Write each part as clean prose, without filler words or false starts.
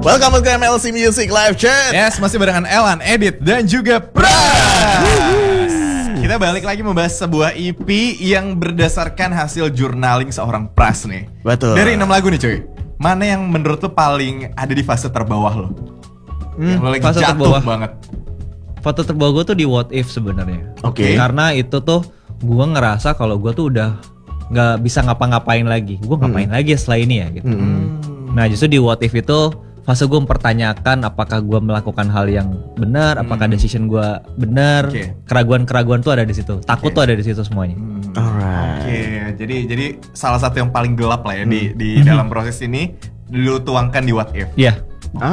Welcome ke MLC Music Live Chat. Yes, masih barengan Elan, Edit, dan juga Pras. Kita balik lagi membahas sebuah EP yang berdasarkan hasil journaling seorang Pras nih. Betul. Dari 6 lagu nih cuy, mana yang menurut lo paling ada di fase terbawah lo? Yang lo lagi fase jatuh terbawah. banget. Foto terbawa gue tuh di What If sebenarnya. Oke. Karena itu tuh gue ngerasa kalau gue tuh udah nggak bisa ngapa-ngapain lagi. Gue ngapain lagi setelah ini ya gitu. Nah justru di What If itu fase gue mempertanyakan apakah gue melakukan hal yang benar, apakah decision gue benar. Oke. Keraguan-keraguan tuh ada di situ. Takut tuh ada di situ semuanya. Alright. Oke, jadi salah satu yang paling gelap lah ya di dalam proses ini lu tuangkan di What If. Iya.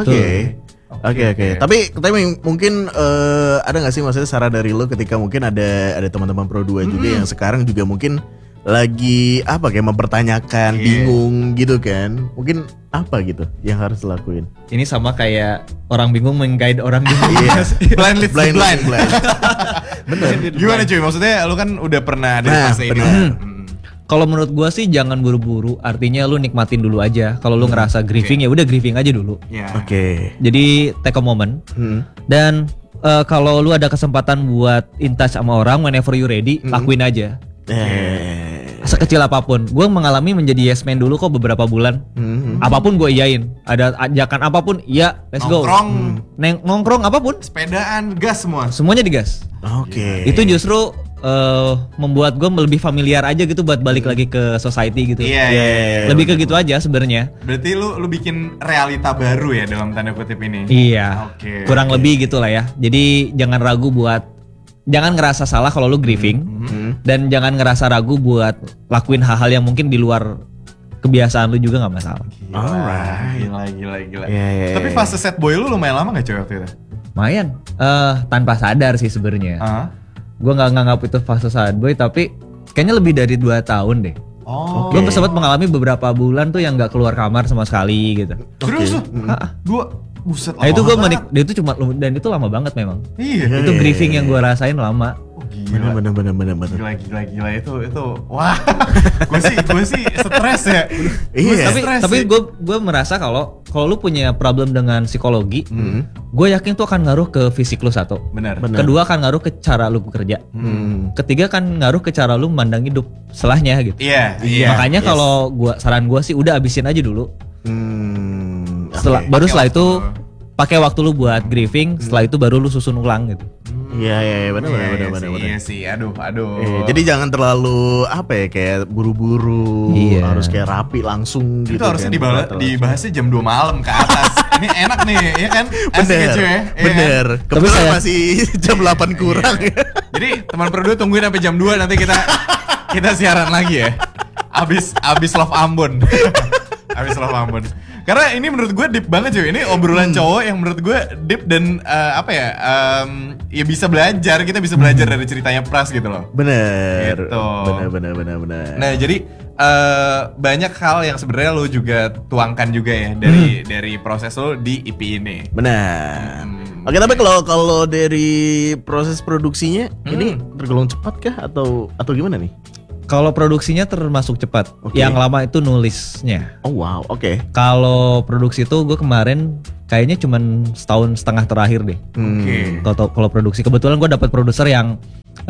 Oke. Tapi mungkin ada nggak sih maksudnya saran dari lo ketika mungkin ada teman-teman Pro 2 juga yang sekarang juga mungkin lagi apa kayak mempertanyakan, bingung gitu kan? Mungkin apa gitu yang harus dilakuin? Ini sama kayak orang bingung meng-guide orang bingung. Blind leads the blind. Bener. Gimana cuy? Maksudnya lu kan udah pernah ada di Nah, fase ini. benar. Kalau menurut gua sih jangan buru-buru. Artinya lu nikmatin dulu aja. Kalau lu ngerasa grieving ya udah grieving aja dulu. Ya. Oke. Jadi take a moment. Dan kalau lu ada kesempatan buat in touch sama orang whenever you ready, lakuin aja. Sekecil apapun. Gue mengalami menjadi yes man dulu kok beberapa bulan. Apapun gue iyain. Ada ajakan apapun, iya, let's go. Nongkrong apapun. Sepedaan, gas semua. Semuanya digas. Oke. Itu justru membuat gue lebih familiar aja gitu buat balik lagi ke society gitu. Iya. Lebih ke gitu aja sebenarnya. Berarti lu bikin realita baru ya dalam tanda kutip ini. Iya. Oke. Kurang lebih gitulah ya. Jadi jangan ragu jangan ngerasa salah kalau lu grieving dan jangan ngerasa ragu buat lakuin hal-hal yang mungkin di luar kebiasaan lu juga nggak masalah. Gila. Iya. Tapi fase set boy lu lumayan lama gak cuy waktu itu? Lumayan. Tanpa sadar sih sebenarnya. Gue nggak nganggap itu fase sad boy tapi kayaknya lebih dari 2 tahun deh. Oh. Gue sempat mengalami beberapa bulan tuh yang nggak keluar kamar sama sekali gitu. Serius lu? Dua. Buset. Nah itu gue banget. dia itu cuma dan itu lama banget memang. Iya. Itu grieving yang gue rasain lama. Oh, gila. Bener. Gila itu. Wah. gue sih stres ya. Iya. Tapi gue merasa kalau lu punya problem dengan psikologi, gue yakin tuh akan ngaruh ke fisik lu satu. Benar. Kedua akan ngaruh ke cara lu bekerja. Ketiga akan ngaruh ke cara lu memandang hidup setelahnya gitu. Iya. Makanya kalau saran gue sih udah abisin aja dulu. Oke. Setelah itu pakai waktu lu buat grieving, setelah itu baru lu susun ulang gitu. Iya, benar. Iya sih. Aduh. Jadi jangan terlalu apa ya kayak buru-buru, Iya. harus kayak rapi langsung Itu gitu. harusnya kan. dibahasnya jam 2 malam ke atas. Ini enak nih, ya kan? Asik ya, cuy, ya? Bener. Tapi Kebetulan saya- masih jam 8 kurang. Jadi teman Perdu tungguin sampai jam 2 nanti kita siaran lagi ya. Abis Love Ambon. Abis Love Ambon. Karena ini menurut gue deep banget cuy. Ini obrolan cowok yang menurut gue deep dan ya bisa belajar. Kita bisa belajar dari ceritanya Pras gitu loh. Bener. Gitu. Bener. Nah jadi banyak hal yang sebenarnya lo juga tuangkan juga ya dari proses lo di EP ini. Benar. Oke, tapi kalau dari proses produksinya ini tergolong cepat kah atau gimana nih? Kalau produksinya termasuk cepat. Oke. Yang lama itu nulisnya. Oh wow, oke. Kalau produksi itu gue kemarin kayaknya cuman 1,5 tahun terakhir deh. Oke. Kalau produksi kebetulan gue dapet produser yang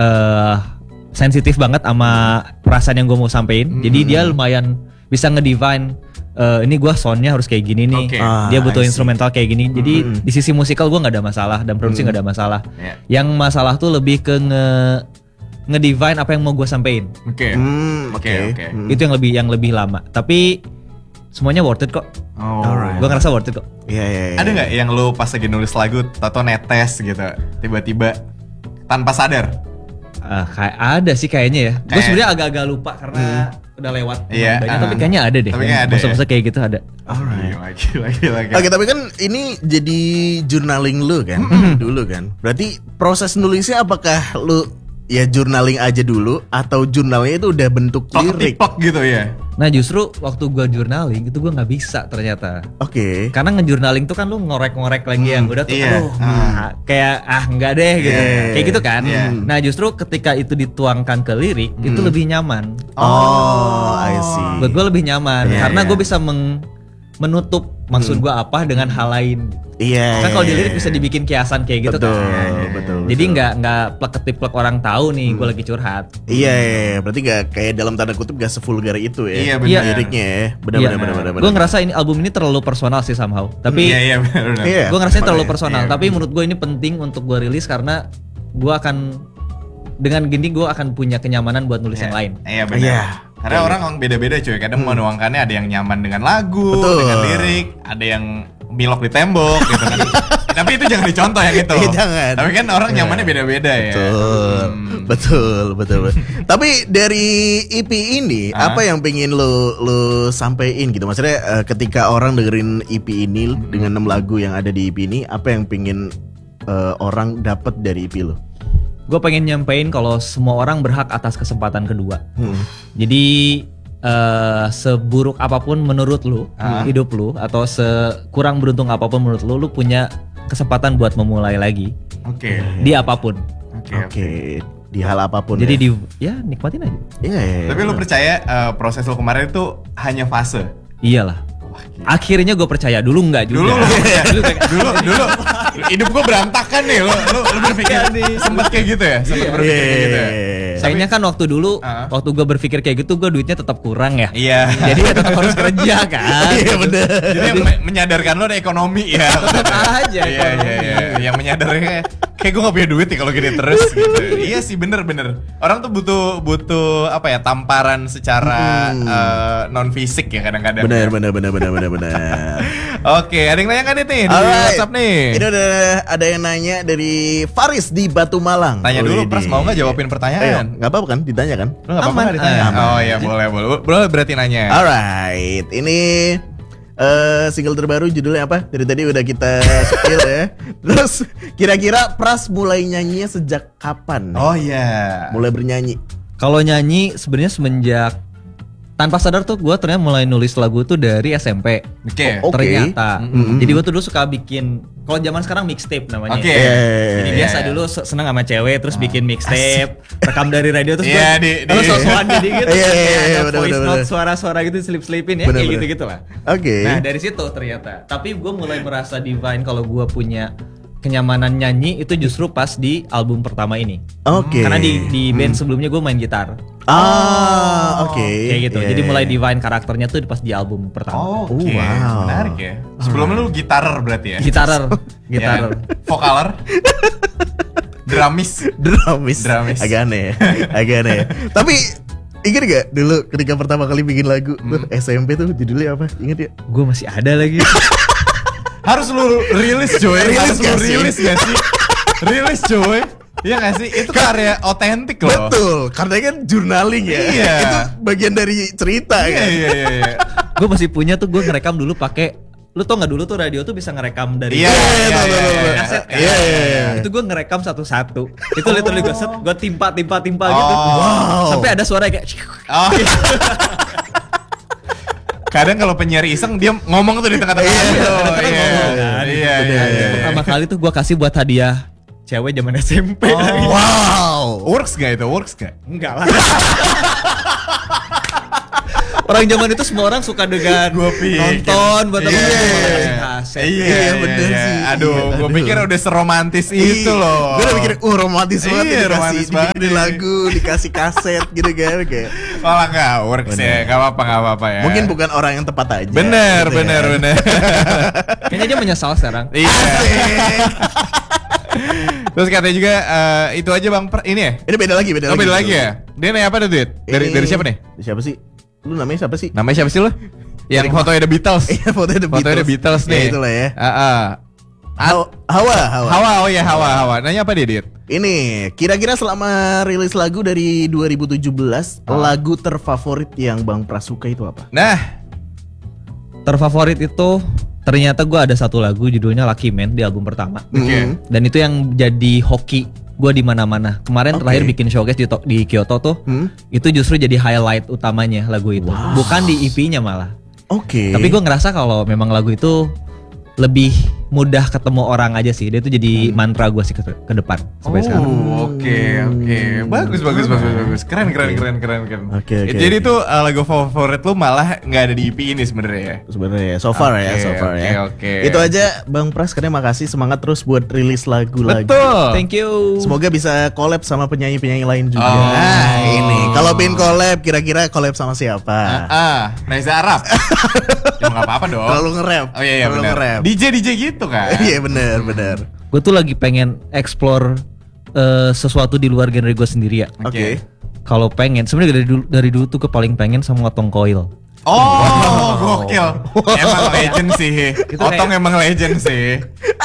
sensitif banget sama perasaan yang gue mau sampein. Jadi dia lumayan bisa ngedefine ini gue soundnya harus kayak gini nih. Oke. Dia butuh I see. instrumental kayak gini. Jadi di sisi musikal gue nggak ada masalah dan produksi nggak ada masalah. Yeah. Yang masalah tuh lebih ke ngedefine apa yang mau gue sampein. Oke. Oke. Itu yang lebih lama. Tapi semuanya worth it kok. Oh. Alright. Gue ngerasa worth it kok. Iya. Ada nggak yang lo pas lagi nulis lagu tato netes gitu tiba-tiba tanpa sadar? Kayak ada sih kayaknya ya. Gue Kayak- sebenarnya agak-agak lupa karena udah lewat. Iya, banyak, tapi kayaknya ada deh. Tapi kayaknya ada Masa-masa kayak gitu ada. Gila. Oke, tapi kan ini jadi journaling lu kan dulu kan. Berarti proses nulisnya apakah lu ya journaling aja dulu atau journalnya itu udah bentuk lirik? Plok gitu ya. Nah justru waktu gue journaling itu gue nggak bisa ternyata. Oke. Karena ngejournaling tuh kan lu ngorek-ngorek lagi yang udah tuh iya. kayak enggak deh gitu. Iya. Kayak gitu kan. Iya. Nah justru ketika itu dituangkan ke lirik itu lebih nyaman. Oh, I see. Buat gue lebih nyaman Iya, karena iya. gue bisa menutup maksud gue apa dengan hal lain. Iya. Kan kalau di lirik bisa dibikin kiasan kayak gitu betul, kan. Betul. Jadi nggak plek-ketiplek orang tahu nih gue lagi curhat. Iya. Berarti nggak kayak dalam tanda kutip gak sevulgar itu ya. Iya benar. Liriknya ya. Benar. Gue ngerasa ini album ini terlalu personal sih somehow. Tapi Iya benar. gue ngerasain terlalu personal. Iya. Tapi menurut gue ini penting untuk gue rilis karena gue akan dengan gini gue akan punya kenyamanan buat nulis yang lain. Iya benar. Iya. Karena orang beda-beda cuy. Kadang menuangkannya ada yang nyaman dengan lagu, Betul. dengan lirik, ada yang milok di tembok gitu kan. Tapi itu jangan dicontoh yang itu. Jangan. Tapi kan orang nyamannya beda-beda ya. Betul. Tapi dari EP ini apa yang pengen lo sampein gitu? Maksudnya ketika orang dengerin EP ini dengan 6 lagu yang ada di EP ini, apa yang pengen orang dapat dari EP lo? Gue pengen nyampein kalau semua orang berhak atas kesempatan kedua. Jadi seburuk apapun menurut lu hidup lu, atau sekurang beruntung apapun menurut lu punya kesempatan buat memulai lagi. Oke. Di apapun. Oke. Di hal apapun. Jadi ya? nikmatin aja. Iya. Tapi lu percaya proses lu kemarin itu hanya fase? Iyalah. Akhirnya gue percaya, dulu enggak juga. Dulu hidup gue berantakan nih. Lu berpikir sempat kayak gitu ya? Sempat berpikir kayak gitu ya? Sayangnya kan waktu dulu, waktu gue berpikir kayak gitu, gue duitnya tetap kurang ya. Iya. Jadi ya tetap harus kerja kan. Iya bener. Jadi yang menyadarkan lo ada ekonomi ya. Tetap aja. Iya. Yang menyadarkan kayak gue gak punya duit nih kalau gini terus gitu. Iya sih bener. Orang tuh butuh apa ya, tamparan secara non fisik ya kadang-kadang. Bener. Oke, ada yang nanya kan nih di WhatsApp nih? Ini udah ada yang nanya dari Faris di Batu Malang. Tanya dulu, Pras mau nggak jawabin pertanyaan? Nggak apa-apa kan, ditanya kan? Lu nggak apa-apa nggak ditanya? Oh iya boleh berarti nanya. Alright, ini single terbaru judulnya apa? Dari tadi udah kita spill ya. Terus kira-kira Pras mulai nyanyinya sejak kapan? Oh iya. Mulai bernyanyi. Kalau nyanyi sebenarnya semenjak tanpa sadar tuh gue ternyata mulai nulis lagu tuh dari SMP. Oke. Oh, Ternyata. Jadi gue tuh dulu suka bikin, kalau zaman sekarang mixtape namanya. Oke. Jadi biasa dulu seneng sama cewek terus bikin mixtape, rekam dari radio terus Iya, terus sosokan jadi gitu. Iya, Ada bener, voice bener. note suara-suara gitu selip-selipin ya, Bener, kayak bener. gitu-gitu lah. Oke. Nah, dari situ ternyata. Tapi gue mulai merasa divine kalau gue punya kenyamanan nyanyi itu justru pas di album pertama ini. Oke. Karena di band sebelumnya gue main gitar. Oke. Kayak gitu. Iya, Jadi iya, mulai iya. divine karakternya tuh pas di album pertama. Oke. Wow. Menarik ya. Sebelumnya lu gitarer berarti ya? Gitarer. Ya. Vokaler? Drumis? Dramis. Agak aneh ya. Tapi ingat gak dulu ketika pertama kali bikin lagu tuh SMP tuh judulnya apa? Ingat ya? Gue masih ada lagi. Harus lu rilis coy. Harus lu rilis gak sih? Rilis coy. Iya gak sih? Itu karya otentik loh. Betul, karena kan journaling ya. Iya. Itu bagian dari cerita kan. Iya. Gue masih punya tuh, gue ngerekam dulu pakai, lu tau nggak dulu tuh radio tuh bisa ngerekam dari Iya. kaset kan? Iya. Itu gue ngerekam satu-satu. Itu literally gue set, gue timpa gitu. Wow. Sampai ada suara kayak Oh iya. Kadang kalau penyiar iseng dia ngomong tuh di tengah-tengah. Iya. pertama kali tuh gue kasih buat hadiah cewek zaman SMP. Wow. Works gak itu? Works gak? Enggak lah. Orang zaman itu semua orang suka dengan Gua pikir. nonton buat apa? Iya. Kasih kaset. Iya, bener sih. Aduh, gue pikir udah seromantis itu loh. Gue udah mikir, romantis banget Iya, ya, romantis banget dibikinin nih. lagu, dikasih kaset gitu kan kayak. Malah nggak works ya, nggak apa-apa ya. Mungkin bukan orang yang tepat aja. Bener. gitu kan. Kayaknya dia menyesal sekarang. Iya. Terus katanya juga itu aja bang, ini ya? Ini beda lagi Oh, beda lagi ya? Dia nanya apa tuh, Dit? Dari siapa nih? Siapa sih? Lu namanya siapa sih? Namanya siapa sih lo? Yang fotonya The Beatles. Iya, fotonya The Beatles nih. Ya, itulah ya. Hawa. Hawa. Oh iya Hawa. Nanya apa dia, Dit? Ini kira-kira selama rilis lagu dari 2017 lagu terfavorit yang Bang Pras suka itu apa? Nah, Terfavorit itu ternyata gue ada satu lagu judulnya Lucky Man di album pertama. Oke. Dan itu yang jadi hoki gue di mana-mana. Kemarin Oke. terakhir bikin showcase di Kyoto tuh, itu justru jadi highlight utamanya lagu itu. Bukan di EP-nya malah. Oke. Tapi gue ngerasa kalau memang lagu itu lebih mudah ketemu orang aja sih. Dia tuh jadi mantra gue sih ke depan sampai sekarang. Oke. Bagus. Keren. Oke. Jadi tuh lagu favorit lu malah nggak ada di EP ini sebenarnya ya. Sebenarnya so far ya. Oke. Itu aja Bang Pras, katanya makasih, semangat terus buat rilis lagu-lagu. Betul. Thank you. Semoga bisa collab sama penyanyi-penyanyi lain juga. Oh. Nah, ini kalau pengen collab, kira-kira collab sama siapa? Reza Arab. Ya nggak apa-apa dong. Terlalu nge-rap. Oh iya Terlalu benar. nge-rap. DJ gitu kan. Iya benar. Gue tuh lagi pengen explore sesuatu di luar genre gue sendiri ya. Oke. Kalau pengen, sebenarnya dari dulu tuh paling pengen sama Otong Koil. Oh, gokil. Emang legend sih. Otong emang legend sih.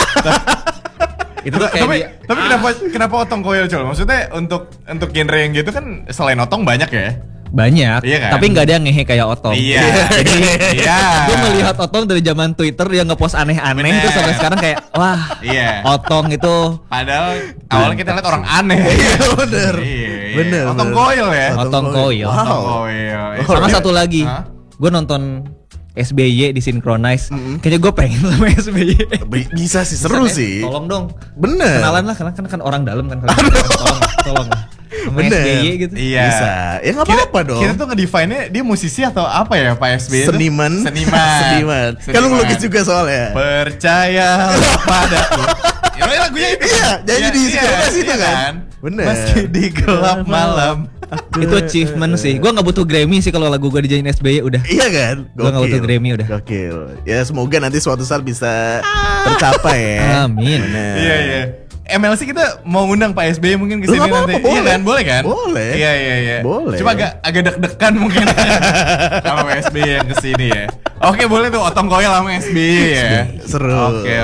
Itu tuh kayak Tapi kenapa Otong Koil, Col? Maksudnya untuk genre yang gitu kan selain Otong banyak ya? banyak, Iya kan? tapi nggak ada yang ngehe kayak Otong. Iya. Jadi Iya. gue melihat Otong dari zaman Twitter dia ngepost aneh-aneh Bener. terus sampai sekarang kayak wah, Iya. Otong itu Padahal awalnya kita lihat orang aneh. Iya, bener. Iya. Bener, Otong bener. Koil ya. Otong Koil. Wow. Otong Koil. Sama satu lagi, Hah? gue nonton SBY di Synchronize. Kayaknya gue pengen sama SBY. Bisa sih, seru Bisa, sih. Tolong dong. Bener. Kenalan lah, karena kan orang dalam kan. Tolong. Sama Bener. SBY gitu. Iya. Bisa. Ya nggak apa-apa dong. Kita tuh ngedefine-nya dia musisi atau apa ya Pak SBY itu? Seniman. Seniman. Kan lu ngelukis juga soalnya. Percaya padaku. Ya lagunya itu. Iya, jadi di Synchronize itu kan. Bener. Meski di gelap malam. Itu achievement sih. Gue nggak butuh Grammy sih kalau lagu gue dijain SBY udah. Iya kan? Gua nggak butuh Grammy udah. Gokil. Ya semoga nanti suatu saat bisa tercapai ya. Amin. Bener. Iya. MLC kita mau ngundang Pak SBY mungkin ke Lu sini nggak nanti. apa-apa, Iya boleh. kan? Boleh kan? Boleh. Iya. Boleh. Cuma agak deg-degan mungkin kalau Pak SBY yang ke sini ya. Oke, boleh tuh Otong Koil sama SBY ya. Seru. Oke.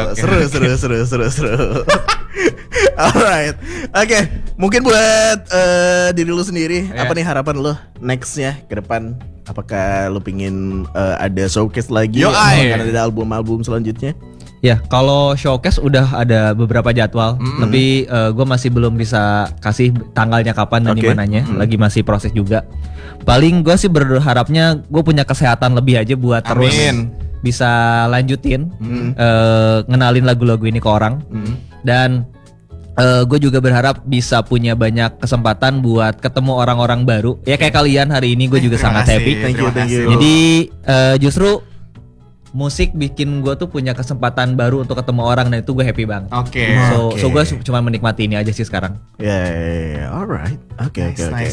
Seru. Alright. Oke, mungkin buat diri lu sendiri, Iya. apa nih harapan lu nextnya ke depan? Apakah lu pingin ada showcase lagi? Yo, atau ay. akan ada album-album selanjutnya? Ya, kalau showcase udah ada beberapa jadwal, tapi gue masih belum bisa kasih tanggalnya kapan dan Oke. di mananya. Lagi masih proses juga. Paling gue sih berharapnya gue punya kesehatan lebih aja buat terus Amin. bisa lanjutin ngenalin lagu-lagu ini ke orang. Dan gue juga berharap bisa punya banyak kesempatan buat ketemu orang-orang baru. Ya kayak kalian hari ini gue juga Terima sangat kasih, happy. Thank you. terima kasih. Jadi justru musik bikin gue tuh punya kesempatan baru untuk ketemu orang dan itu gue happy banget. Oke. So gue cuma menikmati ini aja sih sekarang. Ya, alright. Oke.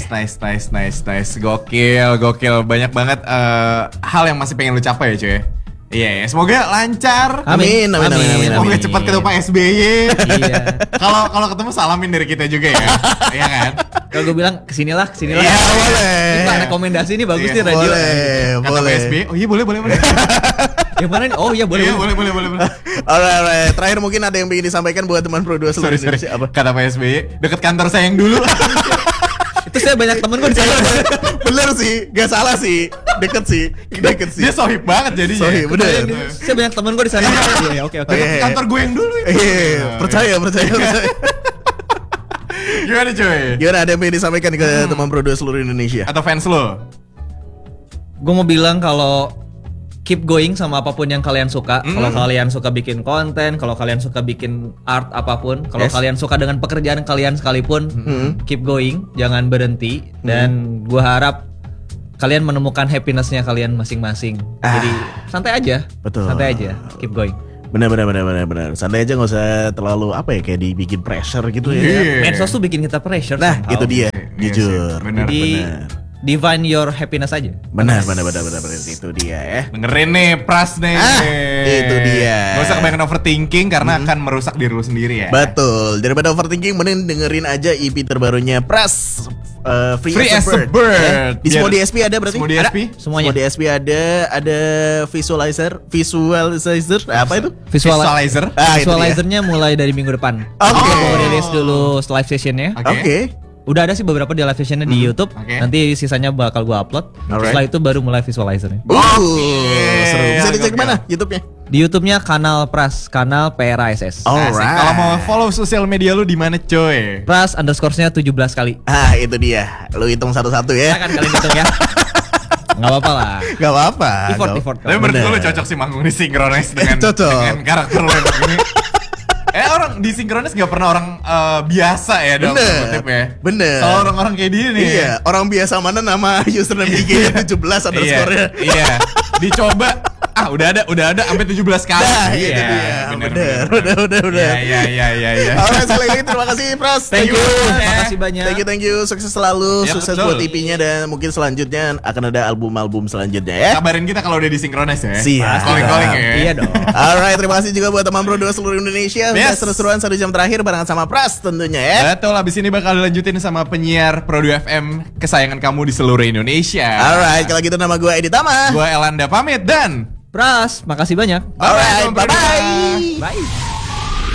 Nice. Gokil. Banyak banget hal yang masih pengen lu capai ya cuy. Iya. Semoga lancar. Amin. Semoga cepat ketemu Pak SBY. Iya. Kalau ketemu salamin dari kita juga ya. Iya kan? Kalau gue bilang kesinilah. Iya, boleh. Ini Pak, rekomendasi ini bagus Iya, nih radio. Boleh. Kata Pak SBY. Oh iya boleh. Yang mana nih? Oh iya boleh. Iya, boleh. Alright. Terakhir mungkin ada yang ingin disampaikan buat teman produser Sorry. Indonesia apa? Kata Pak SBY, deket kantor saya yang dulu. Itu saya banyak temen gue di sana. Bener sih, gak salah sih, deket sih. Dia sohib banget jadinya. Sohib, bener. Saya banyak temen gue di sana. Iya, oke. Deket kantor gue yang dulu itu. Percaya. Gimana cuy? Gimana, ada yang ingin disampaikan ke teman produser seluruh Indonesia? Atau fans lo? Gue mau bilang kalau keep going sama apapun yang kalian suka. Kalau kalian suka bikin konten, kalau kalian suka bikin art apapun, kalau Yes. kalian suka dengan pekerjaan kalian sekalipun, keep going, jangan berhenti. Dan gue harap kalian menemukan happinessnya kalian masing-masing. Jadi santai aja, Betul. santai aja, keep going. Bener. Santai aja, nggak usah terlalu apa ya, kayak dibikin pressure gitu ya. Iya. Medsos tuh bikin kita pressure. Nah, somehow. itu dia, Iya jujur. sih, bener. Jadi divine your happiness aja. Benar, itu dia ya. Dengerin nih Pras nih. Itu dia. Gak usah kebanyakan overthinking karena akan merusak diri lu sendiri ya. Betul. Daripada overthinking, mending dengerin aja EP terbarunya Pras. Free as a bird. Ya. Di semua Biar- DSP ada berarti? Semua DSP? Semuanya. Semua DSP ada visualizer, apa itu? Visualizer. Ah, itu dia. Visualizernya mulai dari minggu depan. Oke. Mau rilis dulu live sessionnya. Oke. Udah ada sih beberapa di live sessionnya di YouTube. Oke. Nanti sisanya bakal gua upload. Alright. Setelah itu baru mulai visualizernya. Seru. Bisa dicek Gokil. mana YouTube-nya? Di YouTube-nya kanal Pras, kanal PRASS. Oh. Asik. Alright. Kalau mau follow sosial media lu di mana coy? Pras _nya 17 kali. Ah, itu dia. Lu hitung satu-satu ya. Silakan kalian hitung ya. Nggak apa-apa lah. Gak apa-apa. Effort. Tapi menurut gue Bener. lu cocok sih manggung di Synchronize dengan, Cocok. dengan karakter lu yang ini. Orang di Synchronize gak pernah orang biasa ya dalam Bener. kutip ya. Bener. Kalau orang-orang kayak dia nih. Iya, orang biasa mana nama username IG-nya 17 underscore-nya. Iya. Dicoba udah ada sampai 17 kali. Nah, itu dia. Bener. Iya. Alright, sekali lagi terima kasih Pras. Thank you. Ya. Makasih banyak. Thank you. Sukses selalu. Ya, Sukses betul. buat EP-nya dan mungkin selanjutnya akan ada album-album selanjutnya ya. Kabarin kita kalau udah di Synchronize ya. Siap. Calling ya. Iya dong. Alright, terima kasih juga buat teman Pro 2 seluruh Indonesia. Yes. Seru-seruan 1 jam terakhir barengan sama Pras tentunya ya. Betul, abis ini bakal dilanjutin sama penyiar Pro 2 FM kesayangan kamu di seluruh Indonesia. Alright, kalau gitu nama gue Edi Tama. Gue Elanda pamit dan Pras, makasih banyak. Alright, Bye-bye, bye-bye. Bye.